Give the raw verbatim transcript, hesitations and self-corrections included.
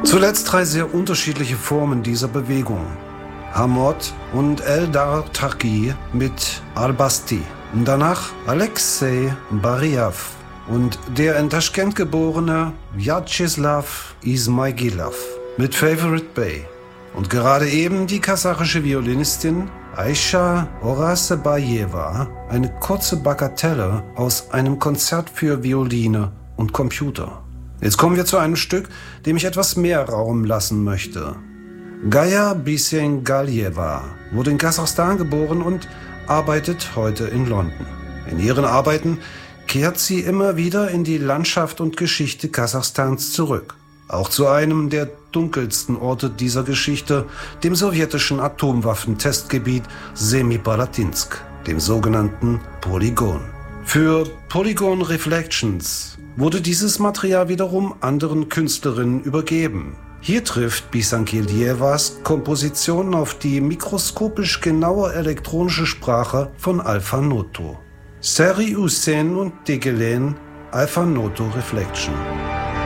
Zuletzt drei sehr unterschiedliche Formen dieser Bewegung. Hamod und Eldar Taqi mit Al-Basti. Danach Alexei Bariav und der in Taschkent geborene Vyacheslav Ismailov mit Favorite Bay. Und gerade eben die kasachische Violinistin Aisha Orasebayeva, eine kurze Bagatelle aus einem Konzert für Violine und Computer. Jetzt kommen wir zu einem Stück, dem ich etwas mehr Raum lassen möchte. Gaya Bisengaljeva wurde in Kasachstan geboren und arbeitet heute in London. In ihren Arbeiten kehrt sie immer wieder in die Landschaft und Geschichte Kasachstans zurück. Auch zu einem der dunkelsten Orte dieser Geschichte, dem sowjetischen Atomwaffentestgebiet Semipalatinsk, dem sogenannten Polygon. Für Polygon Reflections wurde dieses Material wiederum anderen Künstlerinnen übergeben. Hier trifft Bisengaljevas Komposition auf die mikroskopisch genaue elektronische Sprache von Alpha Noto. Seri Hussein und Degelen, Alpha Noto Reflection.